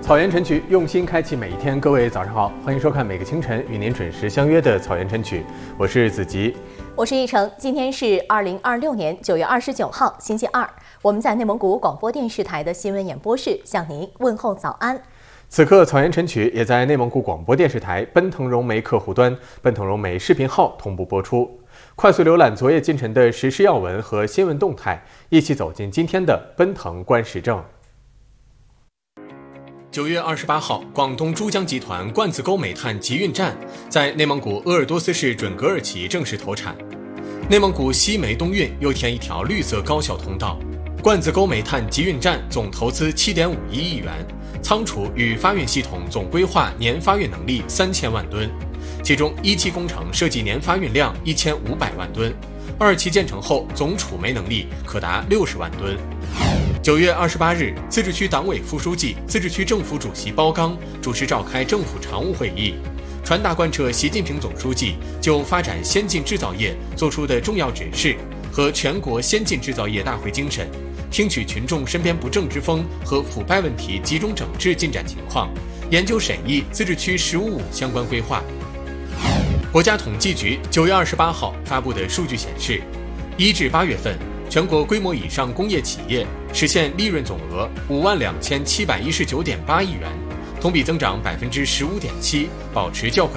草原晨曲用心开启每一天，各位早上好，欢迎收看每个清晨与您准时相约的草原晨曲，我是子吉， 我是一成。今天是2026年9月29号，星期二，我们在内蒙古广播电视台的新闻演播室向您问候早安。 此刻草原晨曲也在内蒙古广播电视台奔腾融媒客户端、奔腾融媒视频号同步播出。快速浏览昨夜今晨的时事要闻和新闻动态，一起走进今天的奔腾观时政。9月28号，广东珠江集团罐子沟煤炭集运站在内蒙古鄂尔多斯市准噶尔旗正式投产。内蒙古西煤东运又添一条绿色高效通道。罐子沟煤炭集运站总投资7.51亿元，仓储与发运系统总规划年发运能力3000万吨，其中1期工程设计年发运量1500万吨，2期建成后总储煤能力可达60万吨。9月28日，自治区党委副书记、自治区政府主席包刚主持召开政府常务会议，传达贯彻习近平总书记就发展先进制造业作出的重要指示和全国先进制造业大会精神，听取群众身边不正之风和腐败问题集中整治进展情况，研究审议自治区“十五五”相关规划。国家统计局9月28号发布的数据显示，1至8月份，全国规模以上工业企业实现利润总额52719.8亿元，同比增长15.7%，保持较快